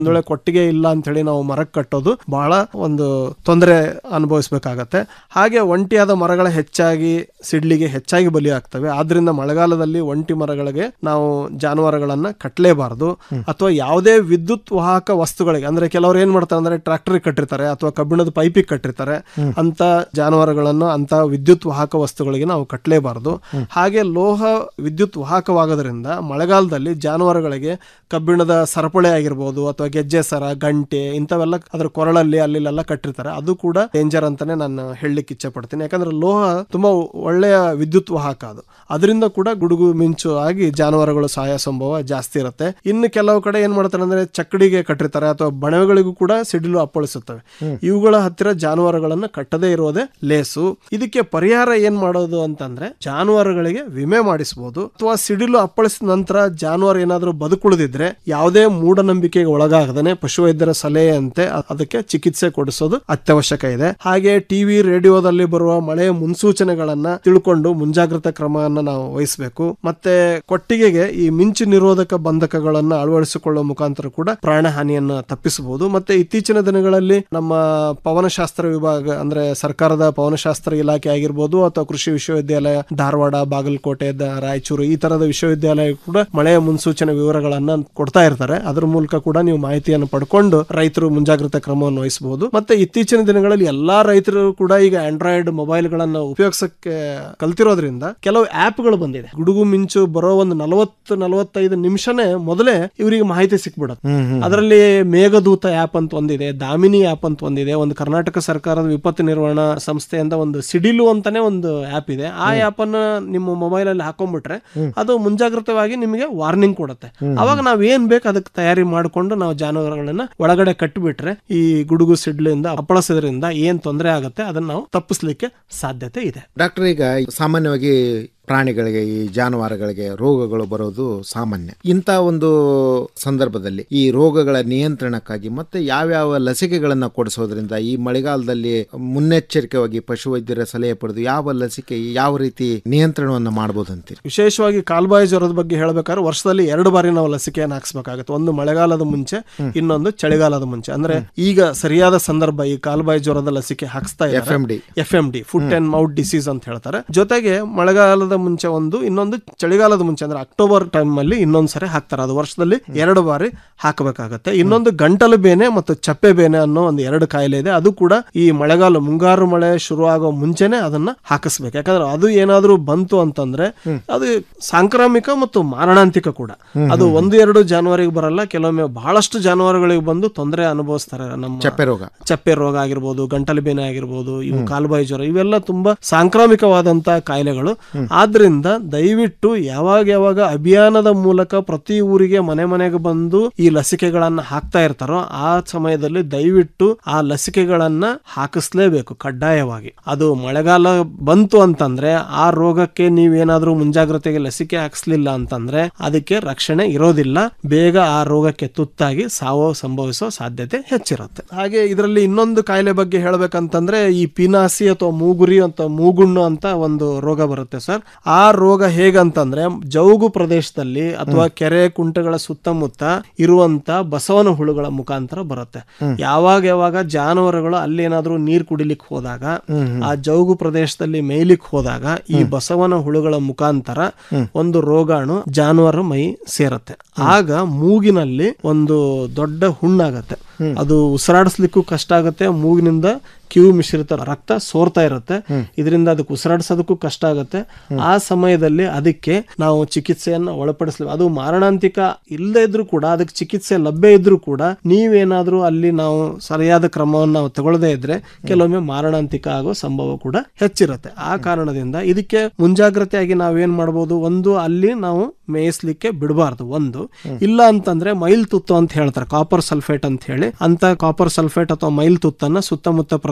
ಒಂದ್ ವೇಳೆ ಕೊಟ್ಟಿಗೆ ಇಲ್ಲ ಅಂತ ಹೇಳಿ ನಾವು ಮರಕ್ಕೆ ಕಟ್ಟೋದು ಬಹಳ ಒಂದು ತೊಂದರೆ ಅನುಭವಿಸಬೇಕಾಗತ್ತೆ. ಹಾಗೆ ಒಂಟಿಯಾದ ಮರಗಳ ಹೆಚ್ಚಾಗಿ ಸಿಡ್ಲಿಗೆ ಹೆಚ್ಚಾಗಿ ಬಲಿ ಆಗ್ತವೆ. ಆದ್ರಿಂದ ಮಳೆಗಾಲದಲ್ಲಿ ಒಂಟಿ ಮರಗಳಿಗೆ ನಾವು ಜಾನುವಾರುಗಳನ್ನ ಕಟ್ಟಲೇಬಾರದು. ಅಥವಾ ಯಾವುದೇ ವಿದ್ಯುತ್ ವಾಹಕ ವಸ್ತುಗಳಿಗೆ, ಅಂದ್ರೆ ಕೆಲವರು ಏನ್ ಮಾಡ್ತಾರೆ ಅಂದ್ರೆ ಟ್ರಾಕ್ಟರ್ ಕಟ್ಟಿರ್ತಾರೆ ಅಥವಾ ಕಬ್ಬಿಣದ ಪೈಪಿಗೆ ಕಟ್ಟಿರ್ತಾರೆ, ಅಂತ ಜಾನುವಾರುಗಳನ್ನು ಅಂತ ವಿದ್ಯುತ್ ವಾಹಕ ವಸ್ತುಗಳಿಗೆ ನಾವು ಕಟ್ಟಲೇಬಾರದು. ಹಾಗೆ ಲೋಹ ವಿದ್ಯುತ್ ವಾಹಕವಾಗೋದ್ರಿಂದ ಮಳೆಗಾಲದಲ್ಲಿ ಜಾನುವಾರುಗಳಿಗೆ ಕಬ್ಬಿಣದ ಸರಪಳಿ ಆಗಿರ್ಬೋದು ಅಥವಾ ಗೆಜ್ಜೆ ಸರ, ಗಂಟೆ ಇಂಥವೆಲ್ಲ ಅದರ ಕೊರಳಲ್ಲಿ ಅಲ್ಲೆಲ್ಲ ಕಟ್ಟಿರ್ತಾರೆ. ಅದು ಕೂಡ ಡೇಂಜರ್ ಅಂತಾನೆ ನಾನು ಹೇಳಲಿಕ್ಕೆ ಇಚ್ಛೆ ಪಡ್ತೀನಿ. ಯಾಕಂದ್ರೆ ಲೋಹ ತುಂಬಾ ಒಳ್ಳೆಯ ವಿದ್ಯುತ್ ವಾಹಕ, ಅದರಿಂದ ಕೂಡ ಗುಡುಗು ಮಿಂಚು ಆಗಿ ಜಾನುವಾರುಗಳು ಸಾಯೋ ಸಂಭವ ಜಾಸ್ತಿ ಇರುತ್ತೆ. ಇನ್ನು ಕೆಲವು ಕಡೆ ಏನ್ ಮಾಡ್ತಾರೆ ಅಂದ್ರೆ ಚಕ್ಕಡಿಗೆ ಕಟ್ಟಿರ್ತಾರೆ ಅಥವಾ ಬಣವೆಗಳಿಗೂ ಕೂಡ ಸಿಡಿಲು ಅಪ್ಪಳಿಸುತ್ತವೆ. ಇವುಗಳ ಹತ್ತಿರ ಜಾನುವಾರುಗಳನ್ನ ಕಟ್ಟದೇ ಇರೋದೇ ಲೇಸು. ಇದಕ್ಕೆ ಪರಿಹಾರ ಏನ್ ಮಾಡೋದು ಅಂತಂದ್ರೆ ಜಾನುವಾರುಗಳಿಗೆ ವಿಮೆ ಮಾಡಿಸಬಹುದು. ಅಥವಾ ಸಿಡಿಲು ಅಪ್ಪಳಿಸಿದ ನಂತರ ಜಾನುವಾರು ಏನಾದ್ರೂ ಬದುಕುಳಿದಿದ್ರೆ ಯಾವುದೇ ಮೂಢನಂಬಿಕೆಗೆ ಒಳಗಾಗದೇನೆ ಪಶುವೈದ್ಯರ ಸಲಹೆಯಂತೆ ಅದಕ್ಕೆ ಚಿಕಿತ್ಸೆ ಕೊಡಿಸೋದು ಅತ್ಯವಶ್ಯಕ ಇದೆ. ಹಾಗೆ ಟಿವಿ ರೇಡಿಯೋದಲ್ಲಿ ಬರುವ ಮಳೆಯ ಮುನ್ಸೂಚನೆಗಳನ್ನ ತಿಳ್ಕೊಂಡು ಮುಂಜಾಗ್ರತಾ ಕ್ರಮವನ್ನ ನಾವು ವಹಿಸಬೇಕು. ಮತ್ತೆ ಕೊಟ್ಟಿಗೆಗೆ ಈ ಮಿಂಚು ನಿರೋಧಕ ಬಂಧಕಗಳನ್ನ ಅಳವಡಿಸಿಕೊಳ್ಳುವ ಮುಖಾಂತರ ಕೂಡ ಪ್ರಾಣ ಹಾನಿಯನ್ನ ತಪ್ಪಿಸಬಹುದು. ಮತ್ತೆ ಇತ್ತೀಚಿನ ದಿನಗಳಲ್ಲಿ ನಮ್ಮ ಪವನಶಾಸ್ತ್ರ ವಿಭಾಗ ಅಂದ್ರೆ ಸರ್ಕಾರದ ಪವನಶಾಸ್ತ್ರ ಇಲಾಖೆ ಆಗಿರ್ಬೋದು ಅಥವಾ ಕೃಷಿ ವಿಶ್ವವಿದ್ಯಾಲಯ ಧಾರವಾಡ, ಬಾಗಲಕೋಟೆ, ರಾಯಚೂರು ಈ ತರದ ವಿಶ್ವವಿದ್ಯಾಲಯ ಕೂಡ ಮಳೆಯ ಮುನ್ಸೂಚನೆ ವಿವರಗಳನ್ನ ಕೊಡ್ತಾ ಇರ್ತಾರೆ. ಅದ್ರ ಮೂಲಕ ಕೂಡ ನೀವು ಮಾಹಿತಿಯನ್ನು ಪಡ್ಕೊಂಡು ರೈತರು ಮುಂಜಾಗ್ರತಾ ಕ್ರಮವನ್ನು ವಹಿಸಬಹುದು. ಮತ್ತೆ ಇತ್ತೀಚಿನ ದಿನಗಳಲ್ಲಿ ಎಲ್ಲಾ ರೈತರು ಕೂಡ ಈಗ ಆಂಡ್ರಾಯ್ಡ್ ಮೊಬೈಲ್ ಗಳನ್ನ ಉಪಯೋಗಿಸಕ್ಕೆ ಕಲ್ತಿರೋದ್ರಿಂದ ಕೆಲವು ಆಪ್ ಗಳು ಬಂದಿದೆ. ಗುಡುಗು ಮಿಂಚು ಬರೋ ಒಂದು 40-45 ನಿಮಿಷನೇ ಮೊದಲೇ ಇವರಿಗೆ ಮಾಹಿತಿ ಸಿಕ್ಬಿಡುತ್ತೆ. ಅದರಲ್ಲಿ ಮೇಘದೂತ ಆಪ್ ಅಂತ ಒಂದಿದೆ, ದಾಮಿನಿ ಆಪ್ ಅಂತ ಒಂದಿದೆ, ಒಂದು ಕರ್ನಾಟಕ ಸರ್ಕಾರದ ವಿಪತ್ತು ನಿರ್ವಹಣಾ ಸಂಸ್ಥೆಯಿಂದ ಒಂದು ಸಿಡಿಲು ಅಂತಾನೆ ಒಂದು ಆಪ್ ಇದೆ. ಆ ಆಪ್ ಅನ್ನ ನಿಮ್ಮ ಮೊಬೈಲ್ ಅಲ್ಲಿ ಹಾಕೊಂಡ್ಬಿಟ್ರೆ ಅದು ಮುಂಜಾಗ್ರತವಾಗಿ ನಿಮಗೆ ವಾರ್ನಿಂಗ್ ಕೊಡುತ್ತೆ. ಅವಾಗ ನಾವ್ ಏನ್ ಬೇಕು ಅದಕ್ಕೆ ತಯಾರಿ ಮಾಡಿಕೊಂಡು ನಾವು ಜಾನುವಾರುಗಳನ್ನ ಒಳಗಡೆ ಕಟ್ಟಿಬಿಟ್ರೆ ಈ ಗುಡುಗು ಸಿಡ್ಲಿಂದ ಅಪ್ಪಳಿಸೋದ್ರಿಂದ ಏನ್ ತೊಂದರೆ ಆಗುತ್ತೆ ಅದನ್ನ ನಾವು ತಪ್ಪಿಸ್ಲಿಕ್ಕೆ ಸಾಧ್ಯತೆ ಇದೆ. ಡಾಕ್ಟರ್, ಈಗ ಸಾಮಾನ್ಯವಾಗಿ ಪ್ರಾಣಿಗಳಿಗೆ, ಈ ಜಾನುವಾರುಗಳಿಗೆ ರೋಗಗಳು ಬರೋದು ಸಾಮಾನ್ಯ. ಇಂಥ ಒಂದು ಸಂದರ್ಭದಲ್ಲಿ ಈ ರೋಗಗಳ ನಿಯಂತ್ರಣಕ್ಕಾಗಿ ಮತ್ತೆ ಯಾವ್ಯಾವ ಲಸಿಕೆಗಳನ್ನ ಕೊಡಿಸೋದ್ರಿಂದ ಈ ಮಳೆಗಾಲದಲ್ಲಿ ಮುನ್ನೆಚ್ಚರಿಕೆಯಾಗಿ ಪಶುವೈದ್ಯರ ಸಲಹೆ ಪಡೆದು ಯಾವ ಲಸಿಕೆ ಯಾವ ರೀತಿ ನಿಯಂತ್ರಣವನ್ನ ಮಾಡಬಹುದು ಅಂತೀರಿ? ವಿಶೇಷವಾಗಿ ಕಾಲ್ಬಾಯಿ ಜ್ವರದ ಬಗ್ಗೆ ಹೇಳ್ಬೇಕಾದ್ರೆ ವರ್ಷದಲ್ಲಿ 2 ಬಾರಿ ನಾವು ಲಸಿಕೆಯನ್ನು ಹಾಕ್ಸ್ಬೇಕಾಗುತ್ತೆ. ಒಂದು ಮಳೆಗಾಲದ ಮುಂಚೆ, ಇನ್ನೊಂದು ಚಳಿಗಾಲದ ಮುಂಚೆ. ಅಂದ್ರೆ ಈಗ ಸರಿಯಾದ ಸಂದರ್ಭ ಈ ಕಾಲ್ಬಾಯಿ ಜ್ವರದ ಲಸಿಕೆ ಹಾಕ್ಸ್ತಾ ಇದ್ದಾರೆ. FMD foot and mouth disease ಅಂತ ಹೇಳ್ತಾರೆ. ಜೊತೆಗೆ ಮಳೆಗಾಲದ ಮುಂಚೆ ಒಂದು, ಇನ್ನೊಂದು ಚಳಿಗಾಲದ ಮುಂಚೆ ಅಂದ್ರೆ ಅಕ್ಟೋಬರ್ ಟೈಮ್ ಅಲ್ಲಿ ಇನ್ನೊಂದ್ಸರಿ ಹಾಕ್ತಾರೆ. ಅದು ವರ್ಷದಲ್ಲಿ 2 ಬಾರಿ ಹಾಕಬೇಕಾಗತ್ತೆ. ಇನ್ನೊಂದು ಗಂಟಲು ಬೇನೆ ಮತ್ತು ಚಪ್ಪೆ ಬೇನೆ ಅನ್ನೋ ಒಂದು 2 ಕಾಯಿಲೆ ಇದೆ. ಅದು ಕೂಡ ಈ ಮಳೆಗಾಲ ಮುಂಗಾರು ಮಳೆ ಶುರು ಆಗೋ ಮುಂಚೆನೆ ಅದನ್ನ ಹಾಕಿಸ್ಬೇಕು. ಯಾಕಂದ್ರೆ ಅದು ಏನಾದ್ರೂ ಬಂತು ಅಂತಂದ್ರೆ ಅದು ಸಾಂಕ್ರಾಮಿಕ ಮತ್ತು ಮಾರಣಾಂತಿಕ ಕೂಡ. ಅದು 1-2 ಜಾನುವಾರಿಗೆ ಬರಲ್ಲ, ಕೆಲವೊಮ್ಮೆ ಬಹಳಷ್ಟು ಜಾನುವಾರುಗಳಿಗೆ ಬಂದು ತೊಂದರೆ ಅನುಭವಿಸ್ತಾರೆ. ನಮ್ಮ ಚಪ್ಪೆ ರೋಗ ಆಗಿರ್ಬೋದು, ಗಂಟಲು ಬೇನೆ ಆಗಿರ್ಬೋದು, ಇವು ಕಾಲುಬಾಯಿ ಜ್ವರ, ಇವೆಲ್ಲ ತುಂಬಾ ಸಾಂಕ್ರಾಮಿಕವಾದಂತ ಕಾಯಿಲೆಗಳು. ಆದ್ರಿಂದ ದಯವಿಟ್ಟು ಯಾವಾಗ ಅಭಿಯಾನದ ಮೂಲಕ ಪ್ರತಿ ಊರಿಗೆ ಮನೆಗೆ ಬಂದು ಈ ಲಸಿಕೆಗಳನ್ನ ಹಾಕ್ತಾ ಇರ್ತಾರೋ ಆ ಸಮಯದಲ್ಲಿ ದಯವಿಟ್ಟು ಆ ಲಸಿಕೆಗಳನ್ನ ಹಾಕಿಸ್ಲೇಬೇಕು ಕಡ್ಡಾಯವಾಗಿ. ಅದು ಮಳೆಗಾಲ ಬಂತು ಅಂತಂದ್ರೆ ಆ ರೋಗಕ್ಕೆ ನೀವೇನಾದ್ರೂ ಮುಂಜಾಗ್ರತೆಗೆ ಲಸಿಕೆ ಹಾಕಿಸ್ಲಿಲ್ಲ ಅಂತಂದ್ರೆ ಅದಕ್ಕೆ ರಕ್ಷಣೆ ಇರೋದಿಲ್ಲ. ಬೇಗ ಆ ರೋಗಕ್ಕೆ ತುತ್ತಾಗಿ ಸಾವು ಸಂಭವಿಸೋ ಸಾಧ್ಯತೆ ಹೆಚ್ಚಿರುತ್ತೆ. ಹಾಗೆ ಇದರಲ್ಲಿ ಇನ್ನೊಂದು ಕಾಯಿಲೆ ಬಗ್ಗೆ ಹೇಳ್ಬೇಕಂತಂದ್ರೆ ಈ ಪಿನಾಸಿ ಅಥವಾ ಮೂಗುರಿ ಅಂತ ಮೂಗುಣ್ಣು ಅಂತ ಒಂದು ರೋಗ ಬರುತ್ತೆ ಸರ್. ಆ ರೋಗ ಹೇಗಂತಂದ್ರೆ ಜೌಗು ಪ್ರದೇಶದಲ್ಲಿ ಅಥವಾ ಕೆರೆ ಕುಂಟೆಗಳ ಸುತ್ತಮುತ್ತ ಇರುವಂತ ಬಸವನ ಹುಳುಗಳ ಮುಖಾಂತರ ಬರುತ್ತೆ. ಯಾವಾಗ ಜಾನುವಾರುಗಳು ಅಲ್ಲೇನಾದ್ರೂ ನೀರ್ ಕುಡಿಲಿಕ್ಕೆ ಹೋದಾಗ, ಆ ಜೌಗು ಪ್ರದೇಶದಲ್ಲಿ ಮೇಯ್ಲಿಕ್ಕೆ ಹೋದಾಗ ಈ ಬಸವನ ಹುಳುಗಳ ಮುಖಾಂತರ ಒಂದು ರೋಗಾಣು ಜಾನುವಾರು ಮೈ ಸೇರುತ್ತೆ. ಆಗ ಮೂಗಿನಲ್ಲಿ ಒಂದು ದೊಡ್ಡ ಹುಣ್ಣಾಗತ್ತೆ. ಅದು ಉಸಿರಾಡಿಸ್ಲಿಕ್ಕೂ ಕಷ್ಟ ಆಗುತ್ತೆ. ಮೂಗಿನಿಂದ ಕಿವು ಮಿಶ್ರಿತ ರಕ್ತ ಸೋರ್ತಾ ಇರುತ್ತೆ. ಇದರಿಂದ ಅದಕ್ಕೆ ಉಸಿರಾಡಿಸೋದಕ್ಕೂ ಕಷ್ಟ ಆಗುತ್ತೆ. ಆ ಸಮಯದಲ್ಲಿ ಅದಕ್ಕೆ ನಾವು ಚಿಕಿತ್ಸೆಯನ್ನ ಒಳಪಡಿಸ್ಲೇವೆ. ಅದು ಮಾರಣಾಂತಿಕ ಇಲ್ಲದೆ ಇದ್ರೂ ಕೂಡ, ಅದಕ್ಕೆ ಚಿಕಿತ್ಸೆ ಲಭ್ಯ ಇದ್ರೂ ಕೂಡ ನೀವೇನಾದ್ರೂ ಅಲ್ಲಿ ನಾವು ಸರಿಯಾದ ಕ್ರಮವನ್ನು ನಾವು ತಗೊಳ್ಳದೇ ಇದ್ರೆ ಕೆಲವೊಮ್ಮೆ ಮಾರಣಾಂತಿಕ ಆಗೋ ಸಂಭವ ಕೂಡ ಹೆಚ್ಚಿರುತ್ತೆ. ಆ ಕಾರಣದಿಂದ ಇದಕ್ಕೆ ಮುಂಜಾಗ್ರತೆಯಾಗಿ ನಾವೇನ್ ಮಾಡಬಹುದು, ಒಂದು ಅಲ್ಲಿ ನಾವು ಮೇಯಿಸ್ಲಿಕ್ಕೆ ಬಿಡಬಾರ್ದು. ಒಂದು ಇಲ್ಲ ಅಂತಂದ್ರೆ ಮೈಲ್ ತುತ್ತು ಅಂತ ಹೇಳ್ತಾರೆ, ಕಾಪರ್ ಸಲ್ಫೇಟ್ ಅಂತ ಹೇಳಿ. ಅಂತ ಕಾಪರ್ ಸಲ್ಫೇಟ್ ಅಥವಾ ಮೈಲ್ ತುತ್ತನ್ನ ಸುತ್ತಮುತ್ತ ಪ್ರದೇಶ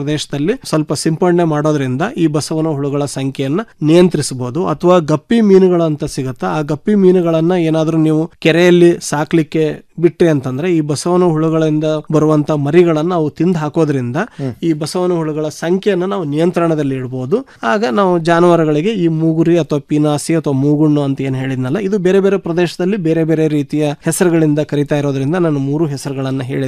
ಪ್ರದೇಶದಲ್ಲಿ ಸ್ವಲ್ಪ ಸಿಂಪಡಣೆ ಮಾಡೋದ್ರಿಂದ ಈ ಬಸವನ ಹುಳುಗಳ ಸಂಖ್ಯೆಯನ್ನ ನಿಯಂತ್ರಿಸಬಹುದು. ಅಥವಾ ಗಪ್ಪಿ ಮೀನುಗಳು ಅಂತ ಸಿಗುತ್ತಾ, ಆ ಗಪ್ಪಿ ಮೀನುಗಳನ್ನ ಏನಾದ್ರೂ ನೀವು ಕೆರೆಯಲ್ಲಿ ಸಾಕ್ಲಿಕ್ಕೆ ಬಿಟ್ರಿ ಅಂತಂದ್ರೆ ಈ ಬಸವನ ಹುಳುಗಳಿಂದ ಬರುವಂತ ಮರಿಗಳನ್ನ ಅವು ತಿಂದು ಹಾಕೋದ್ರಿಂದ ಈ ಬಸವನ ಹುಳುಗಳ ಸಂಖ್ಯೆಯನ್ನ ನಾವು ನಿಯಂತ್ರಣದಲ್ಲಿ ಇಡಬಹುದು. ಆಗ ನಾವು ಜಾನುವಾರುಗಳಿಗೆ ಈ ಮೂಗುರಿ ಅಥವಾ ಪಿನಾಸಿ ಅಥವಾ ಮೂಗುಣ್ಣು ಅಂತ ಏನ್ ಹೇಳಿದ್ನಲ್ಲ, ಇದು ಬೇರೆ ಬೇರೆ ಪ್ರದೇಶದಲ್ಲಿ ಬೇರೆ ಬೇರೆ ರೀತಿಯ ಹೆಸರುಗಳಿಂದ ಕರಿತಾ ಇರೋದ್ರಿಂದ ನಾನು 3 ಹೆಸರುಗಳನ್ನ ಹೇಳಿದೆ.